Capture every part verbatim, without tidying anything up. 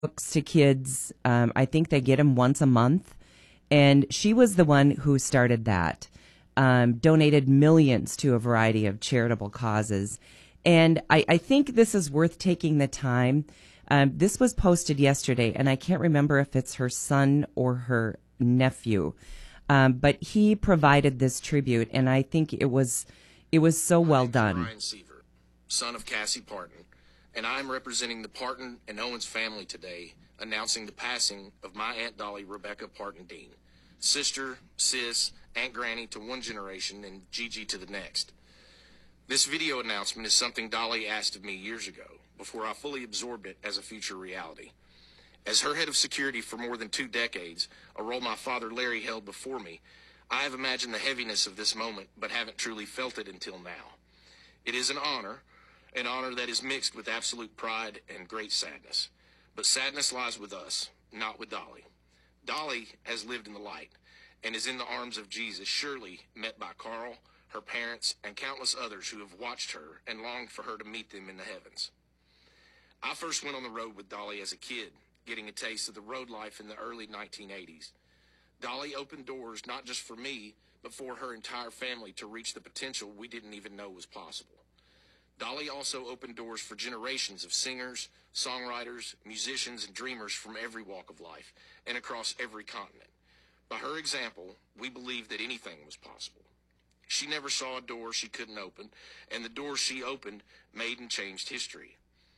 books to kids. Um, I think they get them once a month. And she was the one who started that, um, donated millions to a variety of charitable causes. And I, I think this is worth taking the time. Um, this was posted yesterday, and I can't remember if it's her son or her nephew. Um, but he provided this tribute, and I think it was it was so well done. Ryan Seaver, son of Cassie Parton, and I'm representing the Parton and Owens family today, announcing the passing of my Aunt Dolly Rebecca Parton Dean, sister, sis, Aunt Granny to one generation, and Gigi to the next. This video announcement is something Dolly asked of me years ago, before I fully absorbed it as a future reality. As her head of security for more than two decades, a role my father Larry held before me, I have imagined the heaviness of this moment, but haven't truly felt it until now. It is an honor, an honor that is mixed with absolute pride and great sadness. But sadness lies with us, not with Dolly. Dolly has lived in the light and is in the arms of Jesus, surely met by Carl, her parents, and countless others who have watched her and longed for her to meet them in the heavens. I first went on the road with Dolly as a kid, getting a taste of the road life in the early nineteen eighties. Dolly opened doors not just for me, but for her entire family to reach the potential we didn't even know was possible. Dolly also opened doors for generations of singers, songwriters, musicians, and dreamers from every walk of life and across every continent. By her example, we believed that anything was possible. She never saw a door she couldn't open, and the doors she opened made and changed history.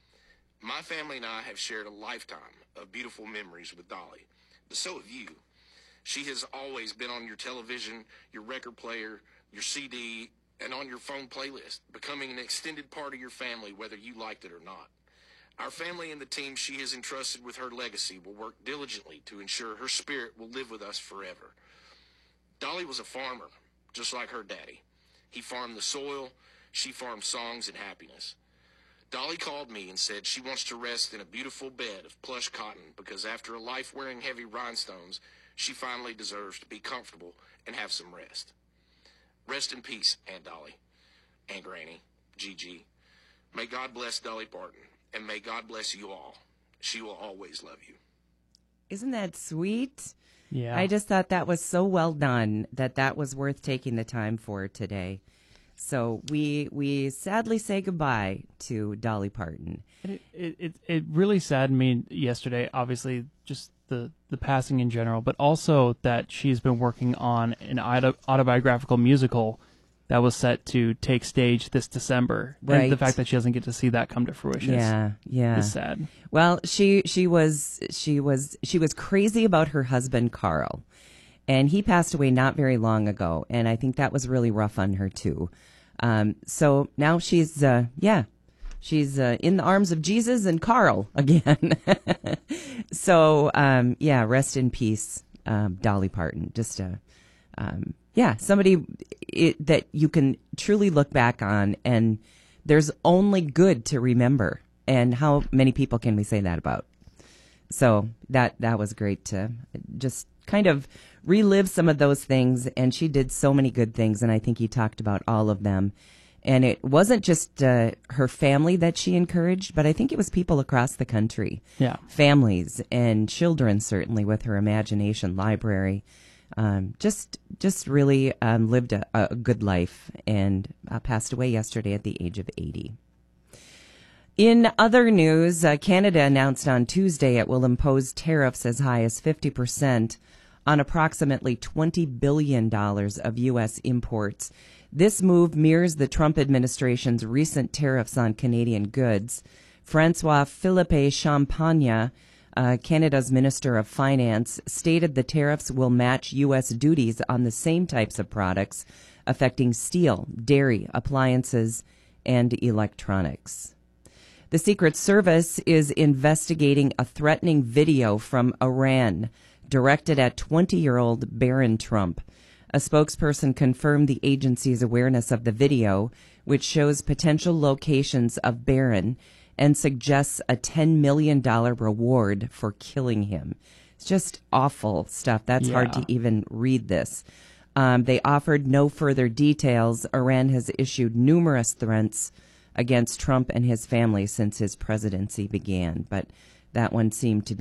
My family and I have shared a lifetime of beautiful memories with Dolly, but so have you. She has always been on your television, your record player, your C D, and on your phone playlist, becoming an extended part of your family, whether you liked it or not. Our family and the team she has entrusted with her legacy will work diligently to ensure her spirit will live with us forever. Dolly was a farmer, just like her daddy. He farmed the soil, she farmed songs and happiness. Dolly called me and said she wants to rest in a beautiful bed of plush cotton because after a life wearing heavy rhinestones, she finally deserves to be comfortable and have some rest. Rest in peace, Aunt Dolly, Aunt Granny, Gigi. May God bless Dolly Parton, and may God bless you all. She will always love you. Isn't that sweet? Yeah. I just thought that was so well done that that was worth taking the time for today. So we we sadly say goodbye to Dolly Parton. It it it, it really saddened me yesterday. Obviously, just the the passing in general, but also that she's been working on an auto, autobiographical musical that was set to take stage this December. Right. And the fact that she doesn't get to see that come to fruition Yeah, yeah. is sad. Well, she she was she was she was crazy about her husband Carl, and he passed away not very long ago, and I think that was really rough on her too. Um, so now she's uh, yeah, she's uh, in the arms of Jesus and Carl again. So um, yeah, rest in peace, um, Dolly Parton. Just a um, yeah, somebody it, that you can truly look back on, and there's only good to remember. And how many people can we say that about? So that that was great to just kind of relive some of those things. And she did so many good things, and I think he talked about all of them. And it wasn't just uh, her family that she encouraged, but I think it was people across the country. Yeah. Families and children, certainly, with her Imagination Library. Um, just just really um, lived a, a good life, and uh, passed away yesterday at the age of eighty. In other news, uh, Canada announced on Tuesday it will impose tariffs as high as fifty percent on approximately twenty billion dollars of U S imports. This move mirrors the Trump administration's recent tariffs on Canadian goods. Francois Philippe Champagne, uh, Canada's Minister of Finance, stated the tariffs will match U S duties on the same types of products affecting steel, dairy, appliances, and electronics. The Secret Service is investigating a threatening video from Iran directed at twenty-year-old Barron Trump. A spokesperson confirmed the agency's awareness of the video, which shows potential locations of Barron and suggests a ten million dollars reward for killing him. It's just awful stuff. That's Yeah. hard to even read this. Um, they offered no further details. Iran has issued numerous threats against Trump and his family since his presidency began. But that one seemed to